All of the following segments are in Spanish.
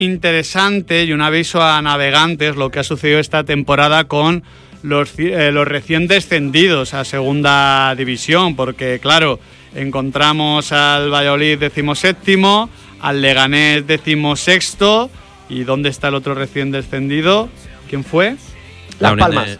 interesante y un aviso a navegantes lo que ha sucedido esta temporada con los recién descendidos a segunda división, porque claro, encontramos al Valladolid 17º, al Leganés 16º, ¿y dónde está el otro recién descendido? ¿Quién fue? Las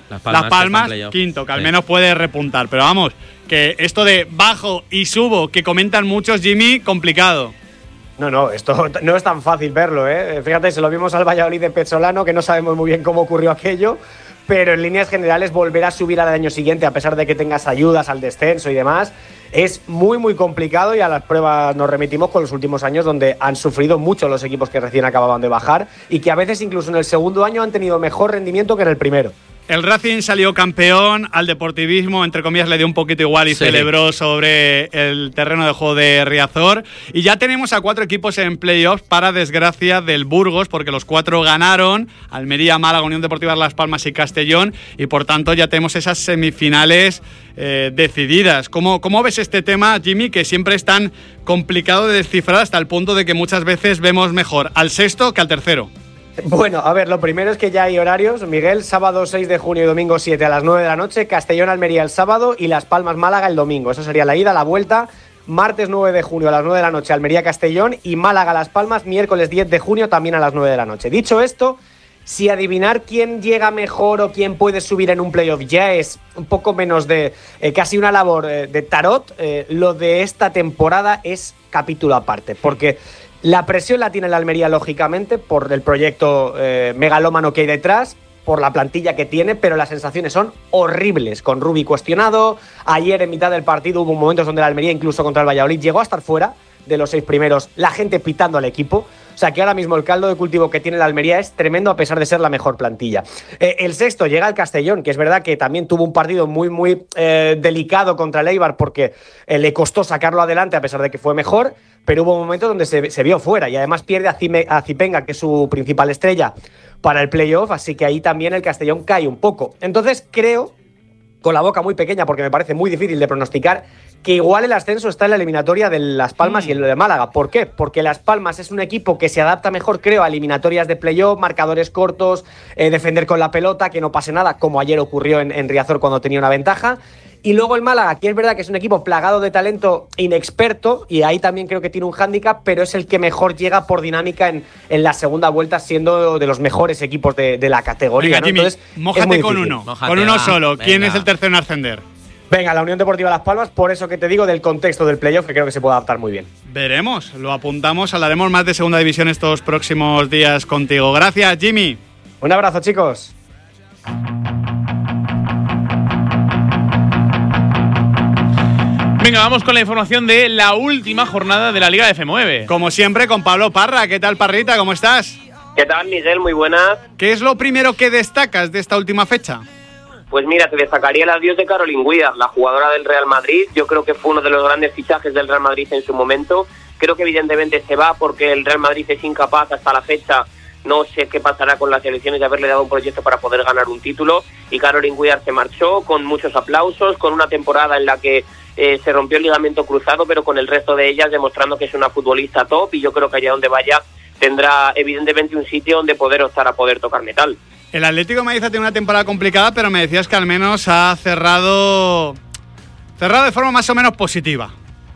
Palmas, quinto, que al menos puede repuntar, pero vamos, que esto de bajo y subo, que comentan muchos, Jimmy, complicado. No, esto no es tan fácil verlo, ¿eh? Fíjate, se lo vimos al Valladolid de Pezzolano, que no sabemos muy bien cómo ocurrió aquello, pero en líneas generales volver a subir al año siguiente, a pesar de que tengas ayudas al descenso y demás, es muy, muy complicado, y a las pruebas nos remitimos con los últimos años, donde han sufrido mucho los equipos que recién acababan de bajar y que a veces incluso en el segundo año han tenido mejor rendimiento que en el primero. El Racing salió campeón, al Deportivismo, entre comillas, le dio un poquito igual y celebró sobre el terreno de juego de Riazor. Y ya tenemos a 4 equipos en playoffs, para desgracia del Burgos, porque los 4 ganaron: Almería, Málaga, Unión Deportiva Las Palmas y Castellón, y por tanto ya tenemos esas semifinales decididas. ¿Cómo ves este tema, Jimmy, que siempre es tan complicado de descifrar, hasta el punto de que muchas veces vemos mejor al sexto que al tercero? Bueno, a ver, lo primero es que ya hay horarios, Miguel. Sábado 6 de junio y domingo 7 a las 9 de la noche, Castellón-Almería el sábado y Las Palmas-Málaga el domingo. Eso sería la ida, la vuelta. Martes 9 de junio a las 9 de la noche, Almería-Castellón, y Málaga-Las Palmas, miércoles 10 de junio también a las 9 de la noche. Dicho esto, si adivinar quién llega mejor o quién puede subir en un playoff ya es un poco menos de casi una labor de tarot, lo de esta temporada es capítulo aparte, porque la presión la tiene la Almería, lógicamente, por el proyecto megalómano que hay detrás, por la plantilla que tiene, pero las sensaciones son horribles, con Rubi cuestionado. Ayer, en mitad del partido, hubo momentos donde la Almería, incluso contra el Valladolid, llegó a estar fuera de los 6 primeros, la gente pitando al equipo. O sea que ahora mismo el caldo de cultivo que tiene la Almería es tremendo, a pesar de ser la mejor plantilla. El sexto llega el Castellón, que es verdad que también tuvo un partido muy, muy delicado contra el Eibar, porque le costó sacarlo adelante a pesar de que fue mejor, pero hubo momentos donde se vio fuera, y además pierde a Zipenga, que es su principal estrella para el playoff, así que ahí también el Castellón cae un poco. Entonces creo, con la boca muy pequeña, porque me parece muy difícil de pronosticar, que igual el ascenso está en la eliminatoria de Las Palmas y el de Málaga. ¿Por qué? Porque Las Palmas es un equipo que se adapta mejor, creo, a eliminatorias de playoff, marcadores cortos, defender con la pelota, que no pase nada, como ayer ocurrió en Riazor cuando tenía una ventaja. Y luego el Málaga, que es verdad que es un equipo plagado de talento inexperto, y ahí también creo que tiene un hándicap, pero es el que mejor llega por dinámica en la segunda vuelta, siendo de los mejores equipos de la categoría. Venga, ¿no? Jimmy, Entonces, mójate con uno. Con uno solo. Venga. ¿Quién es el tercero en ascender? Venga, la Unión Deportiva Las Palmas, por eso que te digo del contexto del playoff, que creo que se puede adaptar muy bien. Veremos, lo apuntamos, hablaremos más de segunda división estos próximos días contigo. Gracias, Jimmy. Un abrazo, chicos. Venga, vamos con la información de la última jornada de la Liga de F9. Como siempre, con Pablo Parra. ¿Qué tal, Parrita? ¿Cómo estás? ¿Qué tal, Miguel? Muy buenas. ¿Qué es lo primero que destacas de esta última fecha? Pues mira, te destacaría el adiós de Caroline Wheeler, la jugadora del Real Madrid. Yo creo que fue uno de los grandes fichajes del Real Madrid en su momento. Creo que evidentemente se va porque el Real Madrid es incapaz hasta la fecha. No sé qué pasará con las elecciones de haberle dado un proyecto para poder ganar un título. Y Caroline Wheeler se marchó con muchos aplausos, con una temporada en la que se rompió el ligamento cruzado, pero con el resto de ellas demostrando que es una futbolista top, y yo creo que allá donde vaya tendrá evidentemente un sitio donde poder optar a poder tocar metal. El Atlético de Madrid ha tenido una temporada complicada, pero me decías que al menos ha cerrado de forma más o menos positiva.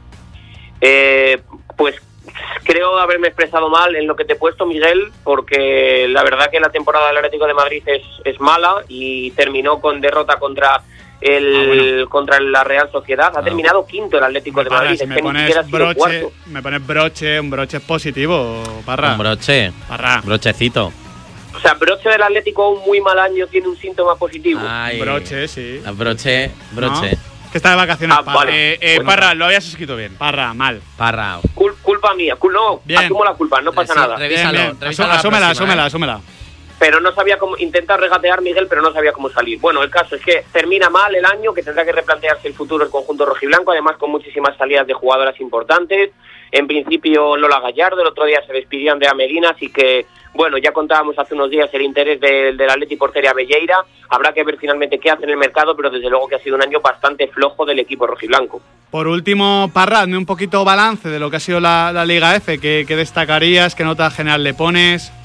Pues creo haberme expresado mal en lo que te he puesto, Miguel, porque la verdad que la temporada del Atlético de Madrid es mala, y terminó con derrota contra la Real Sociedad. Ha terminado quinto el Atlético de Madrid. Si me pones broche, un broche es positivo, Parra. Un broche, Parra. Brochecito. O sea, broche del Atlético, un muy mal año, tiene un síntoma positivo. Ay, broche, sí. Broche. ¿No? Que está de vacaciones. Parra. Vale. Bueno, Parra, lo habías escrito bien. Parra, mal. Parra. Culpa mía. No, bien. Asumo la culpa, no pasa nada. Revísalo. Asúmela. Pero no sabía cómo, intentar regatear, Miguel, pero no sabía cómo salir. Bueno, el caso es que termina mal el año, que tendrá que replantearse el futuro el conjunto rojiblanco, además con muchísimas salidas de jugadoras importantes. En principio Lola Gallardo, el otro día se despidió Andrea Medina, así que, bueno, ya contábamos hace unos días el interés del Atleti por Celia Belleira. Habrá que ver finalmente qué hace en el mercado, pero desde luego que ha sido un año bastante flojo del equipo rojiblanco. Por último, Parra, hazme un poquito balance de lo que ha sido la Liga F. ¿Qué destacarías? ¿Qué nota general le pones?